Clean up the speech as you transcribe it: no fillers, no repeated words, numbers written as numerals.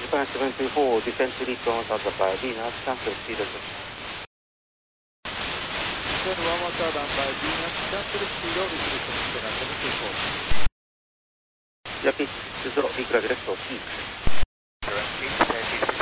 Japan 724, descend to lead ground at the Venus, cancel speed of the Descend 1 water down by Venus, cancel speed of the 724. Japanese 0, equal left or peak.